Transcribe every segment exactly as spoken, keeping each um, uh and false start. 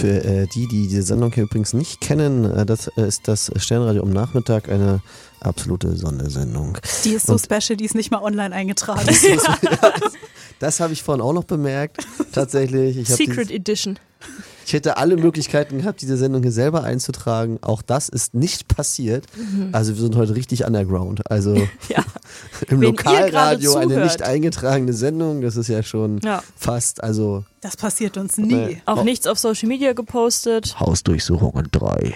Für äh, die, die diese Sendung hier übrigens nicht kennen, äh, das äh, ist das Sternradio am Nachmittag, eine absolute Sondersendung. Die ist so Und special, die ist nicht mal online eingetragen. das ja, das, das habe ich vorhin auch noch bemerkt, tatsächlich. Ich Secret dieses, Edition. Ich hätte alle Möglichkeiten gehabt, diese Sendung hier selber einzutragen. Auch das ist nicht passiert. Mhm. Also wir sind heute richtig underground. Also ja. im Wenn Lokalradio eine nicht eingetragene Sendung, das ist ja schon ja. fast, also... Das passiert uns nie. Nee. Auch oh. nichts auf Social Media gepostet. Hausdurchsuchungen drei.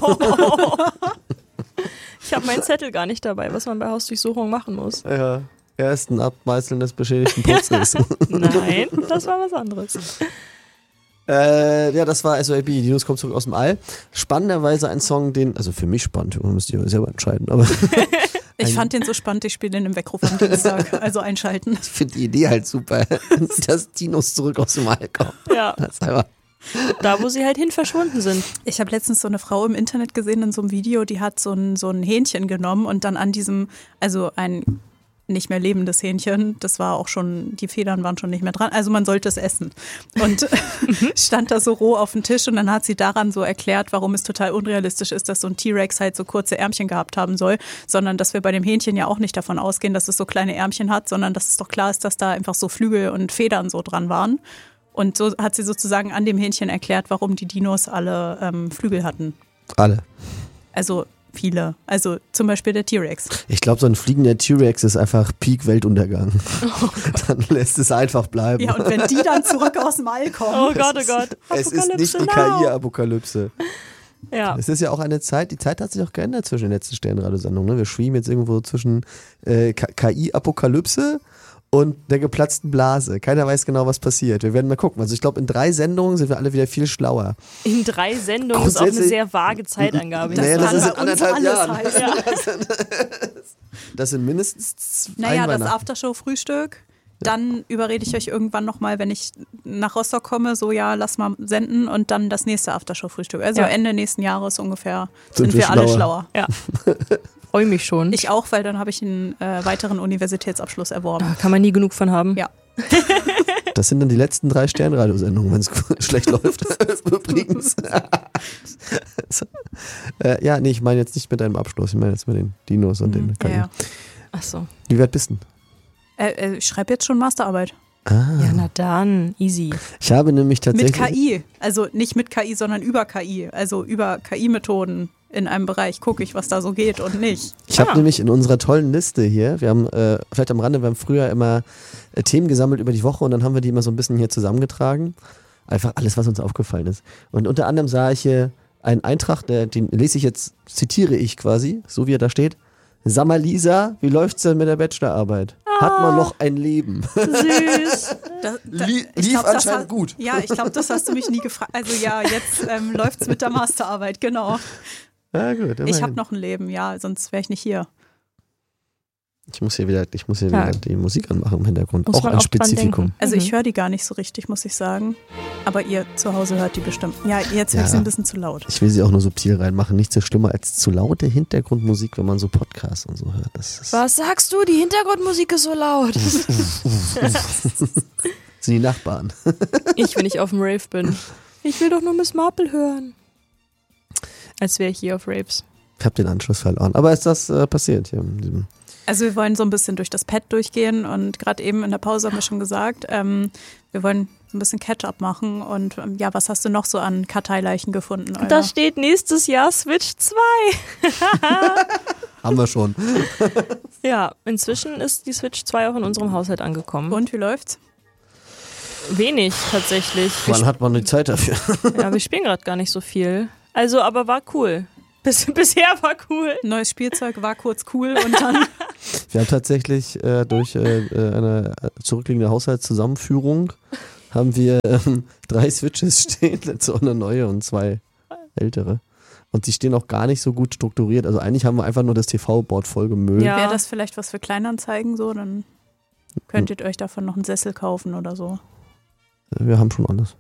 Ich habe meinen Zettel gar nicht dabei, was man bei Hausdurchsuchungen machen muss. Ja. Ersten Abmeißeln des beschädigten Putzes. Nein, das war was anderes. Äh, ja, das war S O A B, die News kommt zurück aus dem All. Spannenderweise ein Song, den, also für mich spannend, müsst ihr selber entscheiden, aber... Ich fand den so spannend, ich spiele den im Weckruf am Dienstag, also einschalten. Ich finde die Idee halt super, dass Dinos zurück aus dem All kommen. Ja. Das ist einfach... Da, wo sie halt hin verschwunden sind. Ich habe letztens so eine Frau im Internet gesehen in so einem Video, die hat so ein, so ein Hähnchen genommen und dann an diesem, also ein nicht mehr lebendes Hähnchen, das war auch schon, die Federn waren schon nicht mehr dran, also man sollte es essen. Und stand da so roh auf dem Tisch und dann hat sie daran so erklärt, warum es total unrealistisch ist, dass so ein T-Rex halt so kurze Ärmchen gehabt haben soll, sondern dass wir bei dem Hähnchen ja auch nicht davon ausgehen, dass es so kleine Ärmchen hat, sondern dass es doch klar ist, dass da einfach so Flügel und Federn so dran waren. Und so hat sie sozusagen an dem Hähnchen erklärt, warum die Dinos alle ähm, Flügel hatten. Alle? Also viele. Also zum Beispiel der T-Rex. Ich glaube, so ein fliegender T-Rex ist einfach Peak-Weltuntergang. Oh dann lässt es einfach bleiben. Ja, und wenn die dann zurück aus dem All kommen. Oh Gott, oh Gott. Es ist nicht die K I-Apokalypse. Ja. Es ist ja auch eine Zeit, die Zeit hat sich auch geändert zwischen den letzten Sternradiosendungen. Ne? Wir schweben jetzt irgendwo zwischen äh, K I-Apokalypse und der geplatzten Blase. Keiner weiß genau, was passiert. Wir werden mal gucken. Also ich glaube, in drei Sendungen sind wir alle wieder viel schlauer. In drei Sendungen ist auch eine sehr vage Zeitangabe. Das, naja, das ist in anderthalb Jahren. Ja. Das sind mindestens zwei Naja, das Aftershow-Frühstück. Dann überrede ich euch irgendwann nochmal, wenn ich nach Rostock komme, so ja, lass mal senden und dann das nächste Aftershow-Frühstück. Also ja. Ende nächsten Jahres ungefähr sind, sind wir, wir alle schlauer. Ja. Freue mich schon. Ich auch, weil dann habe ich einen äh, weiteren Universitätsabschluss erworben. Da kann man nie genug von haben. Ja. Das sind dann die letzten drei Sternradiosendungen, wenn es schlecht läuft. Übrigens. so. äh, ja, nee, ich meine jetzt nicht mit deinem Abschluss, ich meine jetzt mit den Dinos und mhm. den K I. Ja, ja. Ach so. Wie weit bist du? Äh, äh, ich schreibe jetzt schon Masterarbeit. Ah. Ja, na dann, easy. Ich habe nämlich tatsächlich... Mit K I, also nicht mit K I, sondern über K I, also über K I-Methoden in einem Bereich gucke ich, was da so geht und nicht. Ich habe ah. nämlich in unserer tollen Liste hier, wir haben, äh, vielleicht am Rande, wir haben früher immer äh, Themen gesammelt über die Woche und dann haben wir die immer so ein bisschen hier zusammengetragen. Einfach alles, was uns aufgefallen ist. Und unter anderem sah ich hier einen Eintrag, der, den lese ich jetzt, zitiere ich quasi, so wie er da steht. Sag mal, Lisa, wie läuft's denn mit der Bachelorarbeit? Ah, hat man noch ein Leben? Süß. Da, da, Lief glaub, anscheinend hat, gut. Ja, ich glaube, das hast du mich nie gefragt. Also ja, jetzt ähm, läuft's mit der Masterarbeit, genau. Ja, gut, ich habe noch ein Leben, ja, sonst wäre ich nicht hier. Ich muss hier wieder, ich muss hier ja. wieder die Musik anmachen im Hintergrund. Muss auch ein Spezifikum. Also mhm. ich höre die gar nicht so richtig, muss ich sagen. Aber ihr zu Hause hört die bestimmt. Ja, jetzt ja. höre ich sie ein bisschen zu laut. Ich will sie auch nur subtil reinmachen. Nichts so schlimmer als zu laute Hintergrundmusik, wenn man so Podcasts und so hört. Das ist Was sagst du? Die Hintergrundmusik ist so laut. sind die Nachbarn. Ich, wenn ich auf dem Rave bin. Ich will doch nur Miss Marple hören. Als wäre ich hier auf Raves. Ich habe den Anschluss verloren. Aber ist das äh, passiert hier in diesem... Also wir wollen so ein bisschen durch das Pad durchgehen und gerade eben in der Pause haben wir schon gesagt, ähm, wir wollen so ein bisschen Catch-up machen und ähm, ja, was hast du noch so an Karteileichen gefunden? Euer? Da steht nächstes Jahr Switch zwei. Haben wir schon. Ja, inzwischen ist die Switch zwei auch in unserem Haushalt angekommen. Und wie läuft's? Wenig tatsächlich. Wann hat man die Zeit dafür? Ja, wir spielen gerade gar nicht so viel. Also, aber war cool. Bis, bisher war cool. Neues Spielzeug war kurz cool und dann... Wir haben tatsächlich äh, durch äh, eine zurückliegende Haushaltszusammenführung haben wir ähm, drei Switches stehen, so eine neue und zwei ältere. Und die stehen auch gar nicht so gut strukturiert. Also eigentlich haben wir einfach nur das T V-Board voll gemüllt. Ja. Wäre das vielleicht was für Kleinanzeigen so? Dann könntet ihr euch davon noch einen Sessel kaufen oder so. Wir haben schon alles.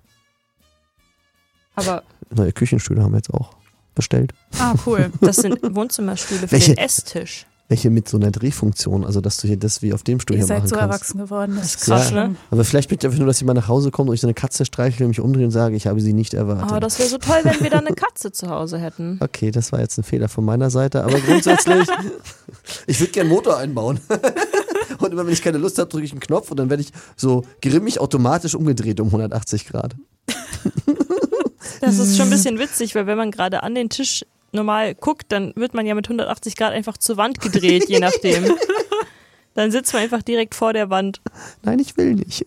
Aber neue Küchenstühle haben wir jetzt auch bestellt. Ah, cool. Das sind Wohnzimmerstühle für Welche? den Esstisch. Welche mit so einer Drehfunktion, also dass du hier das wie auf dem Stuhl Ihr hier seid machen so kannst. erwachsen geworden. Das ist Ja, krass, ne? Aber vielleicht möchte ich einfach nur, dass jemand nach Hause kommt und ich so eine Katze streichle, mich umdrehe und sage, ich habe sie nicht erwartet. Aber das wäre so toll, wenn wir da eine Katze zu Hause hätten. Okay, das war jetzt ein Fehler von meiner Seite, aber grundsätzlich, ich würde gerne einen Motor einbauen. Und immer wenn ich keine Lust habe, drücke ich einen Knopf und dann werde ich so grimmig automatisch umgedreht um hundertachtzig Grad. Das ist schon ein bisschen witzig, weil wenn man gerade an den Tisch normal guckt, dann wird man ja mit hundertachtzig Grad einfach zur Wand gedreht, je nachdem. Dann sitzt man einfach direkt vor der Wand. Nein, ich will nicht.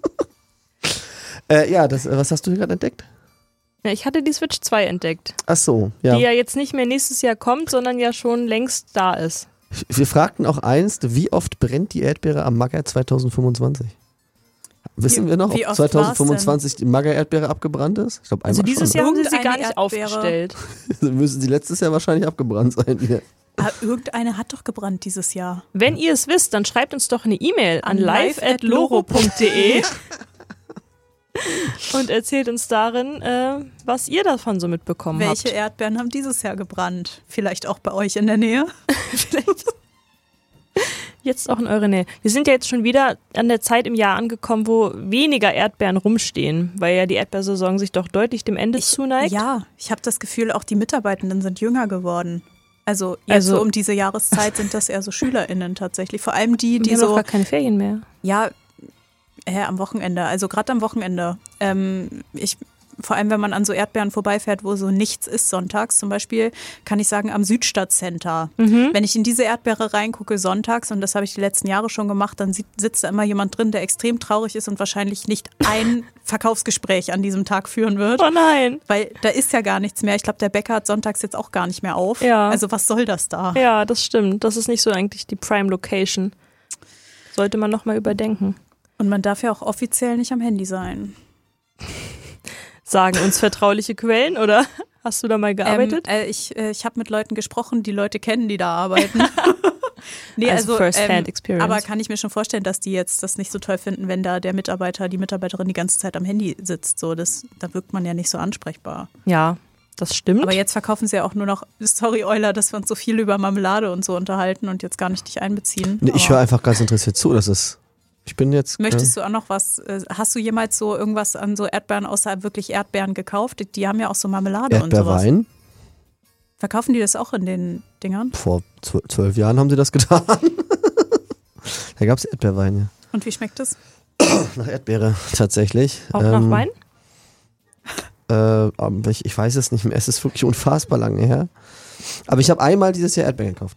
äh, ja, das, was hast du hier gerade entdeckt? Ja, ich hatte die Switch zwei entdeckt. Ach so, ja. Die ja jetzt nicht mehr nächstes Jahr kommt, sondern ja schon längst da ist. Wir fragten auch einst, wie oft brennt die Erdbeere am Magger zweitausendfünfundzwanzig? Wissen Wie- wir noch, wie ob oft zweitausendfünfundzwanzig die Magger-Erdbeere abgebrannt ist? Ich glaube, einmal Also dieses schon. Jahr haben sie sie gar Irgendeine nicht Erdbeere. aufgestellt. Dann müssen sie letztes Jahr wahrscheinlich abgebrannt sein. Hier. Ah, irgendeine hat doch gebrannt dieses Jahr. Wenn ihr es wisst, dann schreibt uns doch eine E-Mail an An live at loro punkt de und erzählt uns darin, äh, was ihr davon so mitbekommen Welche habt. Erdbeeren haben dieses Jahr gebrannt? Vielleicht auch bei euch in der Nähe? Vielleicht jetzt auch in eurer Nähe. Wir sind ja jetzt schon wieder an der Zeit im Jahr angekommen, wo weniger Erdbeeren rumstehen, weil ja die Erdbeersaison sich doch deutlich dem Ende zuneigt. Ja, ich habe das Gefühl, auch die Mitarbeitenden sind jünger geworden. Also jetzt Also- so um diese Jahreszeit sind das eher so SchülerInnen tatsächlich. Vor allem die, Die die haben doch so, gar keine Ferien mehr. ja, äh, am Wochenende, also gerade am Wochenende. Ähm, ich, vor allem, wenn man an so Erdbeeren vorbeifährt, wo so nichts ist sonntags, zum Beispiel, kann ich sagen, am Südstadtcenter. Mhm. Wenn ich in diese Erdbeere reingucke sonntags, und das habe ich die letzten Jahre schon gemacht, dann sieht, sitzt da immer jemand drin, der extrem traurig ist und wahrscheinlich nicht ein Verkaufsgespräch an diesem Tag führen wird. Oh nein. Weil da ist ja gar nichts mehr. Ich glaube, der Bäcker hat sonntags jetzt auch gar nicht mehr auf. Ja. Also was soll das da? Ja, das stimmt. Das ist nicht so eigentlich die Prime Location. Sollte man nochmal überdenken. Und man darf ja auch offiziell nicht am Handy sein. Sagen uns vertrauliche Quellen oder hast du da mal gearbeitet? Ähm, äh, ich äh, ich habe mit Leuten gesprochen, die Leute kennen, die da arbeiten. nee, Also First-Hand Experience. Aber kann ich mir schon vorstellen, dass die jetzt das nicht so toll finden, wenn da der Mitarbeiter, die Mitarbeiterin die ganze Zeit am Handy sitzt. So, das, da wirkt man ja nicht so ansprechbar. Ja, das stimmt. Aber jetzt verkaufen sie ja auch nur noch, sorry Euler, dass wir uns so viel über Marmelade und so unterhalten und jetzt gar nicht dich einbeziehen. Nee, ich Aber- höre einfach ganz interessiert zu. Das ist. Ich bin jetzt. Möchtest du auch noch was, äh, hast du jemals so irgendwas an so Erdbeeren außer wirklich Erdbeeren gekauft? Die, die haben ja auch so Marmelade und sowas. Erdbeerwein. Verkaufen die das auch in den Dingern? Vor zw- zwölf Jahren haben sie das getan. Da gab es Erdbeerwein, ja. Und wie schmeckt es? Nach Erdbeere, tatsächlich. Auch Ähm, nach Wein? Äh, aber ich, ich weiß es nicht mehr. Es ist wirklich unfassbar lange her. Aber ich habe einmal dieses Jahr Erdbeeren gekauft.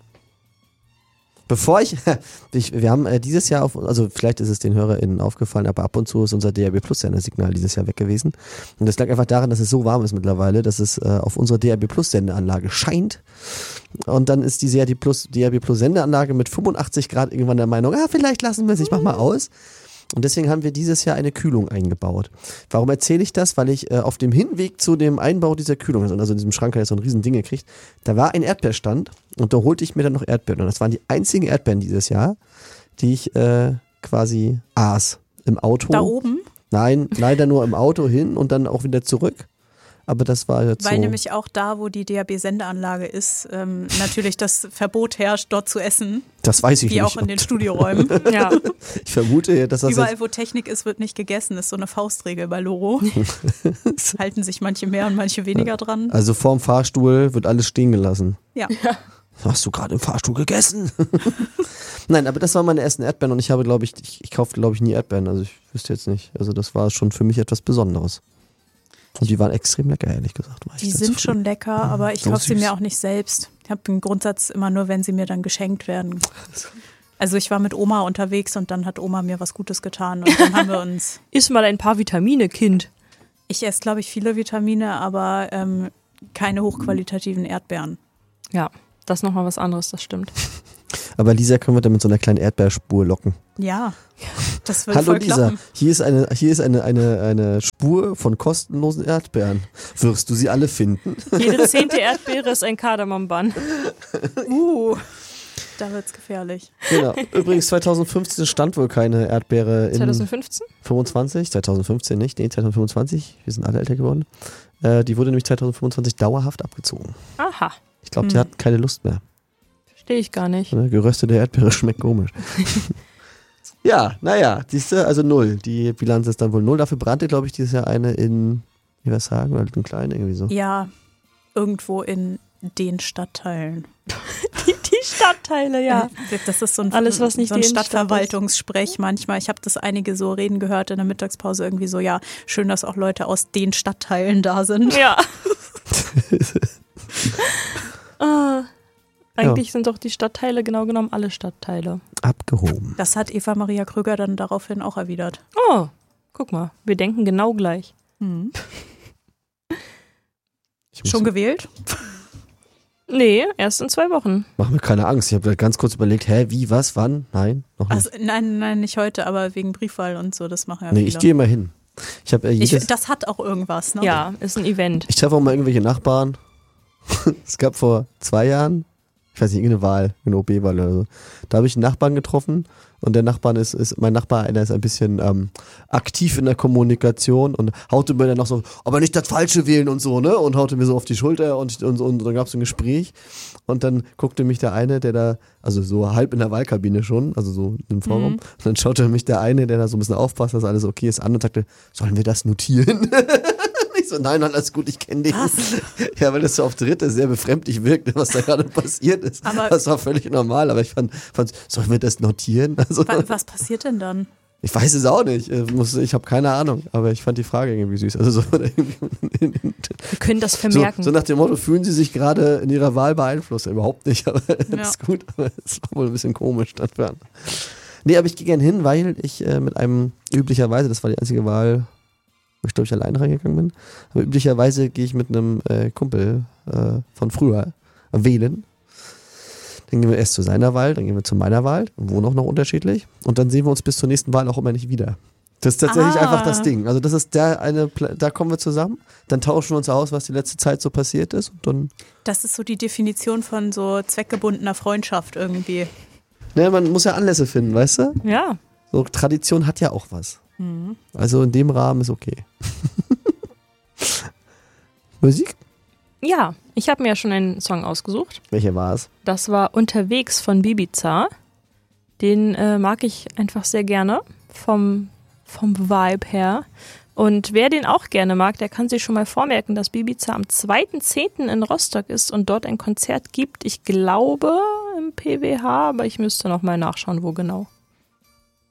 Bevor ich, ich wir haben äh, dieses Jahr, auf, also vielleicht ist es den HörerInnen aufgefallen, aber ab und zu ist unser D A B Plus Sendesignal dieses Jahr weg gewesen. Und das lag einfach daran, dass es so warm ist mittlerweile, dass es äh, auf unserer D A B Plus Sendeanlage scheint. Und dann ist diese D A B Plus, D A B Plus Sendeanlage mit fünfundachtzig Grad irgendwann der Meinung, ah, vielleicht lassen wir es, ich mach mal aus. Und deswegen haben wir dieses Jahr eine Kühlung eingebaut. Warum erzähle ich das? Weil ich äh, auf dem Hinweg zu dem Einbau dieser Kühlung, also in diesem Schrank, der so ein riesen Ding gekriegt, da war ein Erdbeerstand und da holte ich mir dann noch Erdbeeren. Und das waren die einzigen Erdbeeren dieses Jahr, die ich äh, quasi aß im Auto. Da oben? Nein, leider nur im Auto hin und dann auch wieder zurück. Aber das war jetzt Weil so. nämlich auch da, wo die D A B-Sendeanlage ist, ähm, natürlich das Verbot herrscht, dort zu essen, Das weiß ich wie nicht. auch in den Studioräumen. Ja. Ich vermute, dass das Überall, jetzt, wo Technik ist, wird nicht gegessen. Ist so eine Faustregel bei Loro. Halten sich manche mehr und manche weniger dran. also vorm Fahrstuhl wird alles stehen gelassen. Ja. Hast du gerade im Fahrstuhl gegessen? Nein, aber das waren meine ersten Erdbeeren und ich habe, glaube ich, ich, ich kaufe, glaube ich, nie Erdbeeren. Also ich wüsste jetzt nicht. Also das war schon für mich etwas Besonderes. Und die waren extrem lecker, ehrlich gesagt. war ich Die sehr sind zufrieden. schon lecker, aber ich So kaufe sie süß. mir auch nicht selbst. Ich habe einen Grundsatz immer nur, wenn sie mir dann geschenkt werden. Also ich war mit Oma unterwegs und dann hat Oma mir was Gutes getan und dann haben wir uns, Iss mal ein paar Vitamine, Kind. ich esse glaube ich viele Vitamine, aber ähm, keine hochqualitativen Erdbeeren. Ja, das ist nochmal was anderes, das stimmt. Aber Lisa können wir dann mit so einer kleinen Erdbeerspur locken. Ja, das wird Hallo voll Lisa, klappen. hier ist, eine, hier ist eine, eine, eine Spur von kostenlosen Erdbeeren. Wirst du sie alle finden? Jede zehnte Erdbeere ist ein Kardamombann. Uh, da wird's gefährlich. Genau. Übrigens zweitausendfünfzehn stand wohl keine Erdbeere in zwanzig fünfzehn? fünfundzwanzig, zweitausendfünfzehn nicht, nee, zweitausendfünfundzwanzig, wir sind alle älter geworden. Äh, die wurde nämlich zweitausendfünfundzwanzig dauerhaft abgezogen. Aha, Ich glaube, die Hm. hatten keine Lust mehr. Verstehe ich gar nicht. Ne, geröstete Erdbeere schmeckt komisch. Ja, naja, siehst du, also null. Die Bilanz ist dann wohl null. Dafür brannte, glaube ich, dieses Jahr eine in, wie wir sagen, oder in klein irgendwie so. Ja, irgendwo in den Stadtteilen. Die, die Stadtteile, ja. Das ist so ein, Alles, was nicht so ein die Innenstadt Stadtverwaltungssprech manchmal. Ich habe das einige so reden gehört in der Mittagspause irgendwie so, ja, schön, dass auch Leute aus den Stadtteilen da sind. Ja. ah, eigentlich ja. sind doch die Stadtteile genau genommen alle Stadtteile. Abgehoben. Das hat Eva Maria Kröger dann daraufhin auch erwidert. Oh, guck mal, wir denken genau gleich. Hm. Schon gewählt? Nee, erst in zwei Wochen. Mach mir keine Angst. Ich habe ganz kurz überlegt, hä, wie, was, wann? Nein, noch nicht. Also, nein, nein, nicht heute, aber wegen Briefwahl und so, das machen ja Nee, viele. ich gehe immer hin. Ich hab, äh, jedes, ich, das hat auch irgendwas, ne? Ja, ist ein Event. Ich treffe auch mal irgendwelche Nachbarn. Es gab vor zwei Jahren, ich weiß nicht, irgendeine Wahl, eine O B-Wahl oder so. Da habe ich einen Nachbarn getroffen und der Nachbarn ist, ist mein Nachbar, einer ist ein bisschen ähm, aktiv in der Kommunikation und haute mir dann noch so, aber nicht das Falsche wählen und so, ne? Und haute mir so auf die Schulter und, und, und, und dann gab es ein Gespräch und dann guckte mich der eine, der da, also so halb in der Wahlkabine schon, also so im Forum, mhm. und dann schaute mich der eine, der da so ein bisschen aufpasst, dass alles okay ist, an und sagte, sollen wir das notieren? Ich so, nein, alles gut, ich kenne den. Was? Ja, weil das so auf Dritte sehr befremdlich wirkte, was da gerade passiert ist. Aber das war völlig normal, aber ich fand, fand sollen wir das notieren? Also, was, was passiert denn dann? Ich weiß es auch nicht. Ich, ich habe keine Ahnung, aber ich fand die Frage irgendwie süß. Also so, wir können das vermerken. So, so nach dem Motto, fühlen Sie sich gerade in Ihrer Wahl beeinflusst? Überhaupt nicht, aber ja. Das ist gut. Aber es war wohl ein bisschen komisch dann für andere. Nee, aber ich gehe gern hin, weil ich äh, mit einem, üblicherweise, das war die einzige Wahl, wo ich glaube ich allein reingegangen bin, aber üblicherweise gehe ich mit einem äh, Kumpel äh, von früher äh, wählen. Dann gehen wir erst zu seiner Wahl, dann gehen wir zu meiner Wahl, wohnen auch noch unterschiedlich und dann sehen wir uns bis zur nächsten Wahl auch immer nicht wieder. Das ist tatsächlich ah. einfach das Ding. Also das ist der eine, da kommen wir zusammen, dann tauschen wir uns aus, was die letzte Zeit so passiert ist und dann. Das ist so die Definition von so zweckgebundener Freundschaft irgendwie. Ne, man muss ja Anlässe finden, weißt du? Ja. So Tradition hat ja auch was. Mhm. Also in dem Rahmen ist okay. Musik? Ja, ich habe mir ja schon einen Song ausgesucht. Welcher war es? Das war Unterwegs von Bibiza. Den äh, mag ich einfach sehr gerne vom, vom Vibe her. Und wer den auch gerne mag, der kann sich schon mal vormerken, dass Bibiza am zweiten zehnten in Rostock ist und dort ein Konzert gibt. Ich glaube im P W H, aber ich müsste noch mal nachschauen, wo genau.